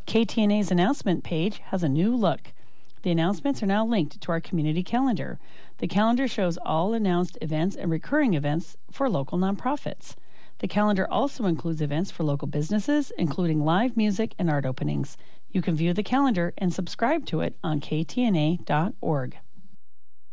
KTNA's announcement page has a new look. The announcements are now linked to our community calendar. The calendar shows all announced events and recurring events for local nonprofits. The calendar also includes events for local businesses, including live music and art openings. You can view the calendar and subscribe to it on ktna.org.